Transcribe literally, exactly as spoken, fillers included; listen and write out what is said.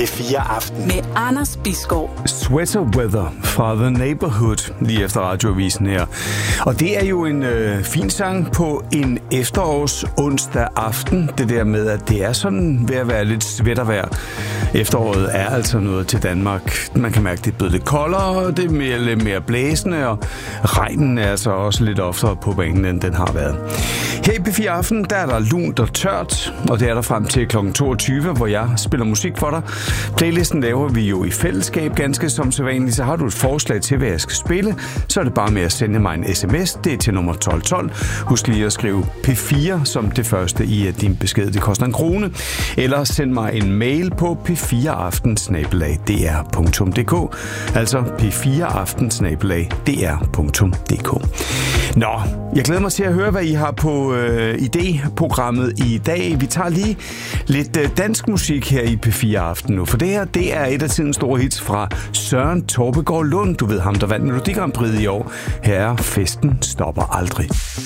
P fire Aften. Med Anders Bisgaard. Sweater Weather fra The Neighborhood, lige efter radioavisen her. Og det er jo en øh, fin sang på en efterårs onsdag aften. Det der med, at det er sådan ved at være lidt svættervejr. Efteråret er altså noget til Danmark. Man kan mærke, at det er blevet lidt koldere, det er mere, lidt mere blæsende, og regnen er altså også lidt oftere på banen, end den har været. Her i P fire Aften, der er der lunt og tørt, og det er der frem til klokken toogtyve, hvor jeg spiller musik for dig. Playlisten laver vi jo i fællesskab, ganske som sædvanligt. Så har du et forslag til, hvad jeg skal spille, så er det bare med at sende mig en sms. Det er til nummer tolv tolv. Husk lige at skrive P fire som det første i din besked. Det koster en krone. Eller send mig en mail på p fire aften snabel-a d r punktum d k. Altså p fire aften snabel-a d r punktum d k. Nå, jeg glæder mig til at høre, hvad I har på øh, idéprogrammet i dag. Vi tager lige lidt øh, dansk musik her i P fire Aften nu, for det her, det er et af tidens store hits fra Søren Torpegaard Lund. Du ved ham, der vandt Melodi Grand Prix i år. Her er Festen stopper aldrig.